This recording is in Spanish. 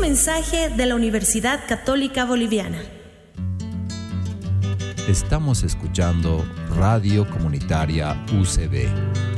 mensaje de la Universidad Católica Boliviana. Estamos escuchando Radio Comunitaria UCB.